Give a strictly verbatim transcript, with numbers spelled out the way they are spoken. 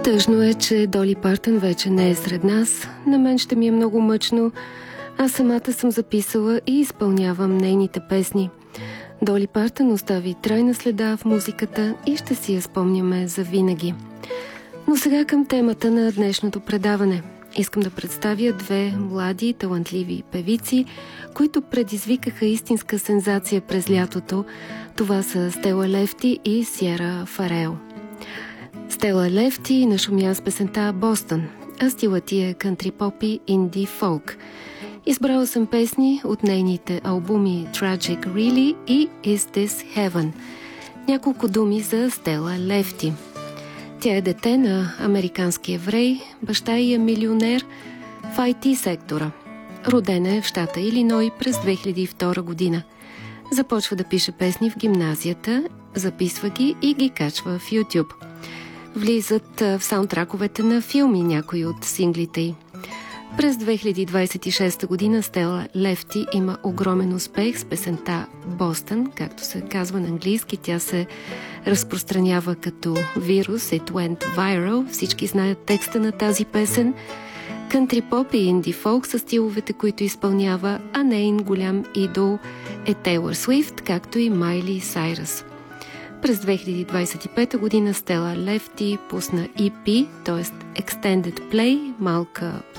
Тъжно е, че Доли Партън вече не е сред нас. На мен ще ми е много мъчно. Аз самата съм записала и изпълнявам нейните песни. Доли Партън остави трайна следа в музиката и ще си я спомняме за винаги. Но сега към темата на днешното предаване. Искам да представя две млади, талантливи певици, които предизвикаха истинска сензация през лятото. Това са Стела Лефти и Сиера Фарел. Стела Лефти нашумя с песента «Бостън», а стилът ти е кънтри попи, инди фолк. Избрала съм песни от нейните албуми Tragic Really и Is This Heaven. Няколко думи за Стела Лефти. Тя е дете на американски еврей, баща ѝ е милионер в ай ти сектора. Родена е в щата Илиной през две хиляди и втора година. Започва да пише песни в гимназията, записва ги и ги качва в YouTube. Влизат в саундтраковете на филми някои от синглите й. През две хиляди двадесет и шеста година Стела Лефти има огромен успех с песента «Бостън», както се казва на английски. Тя се разпространява като вирус, it went viral. Всички знаят текста на тази песен. Кънтри поп и инди фолк са стиловете, които изпълнява, а нейн голям идол е Тейлър Суифт, както и Майли Сайръс. През две хиляди двадесет и пета година Стела Лефти пусна и пи, т.е. Extended Play, малка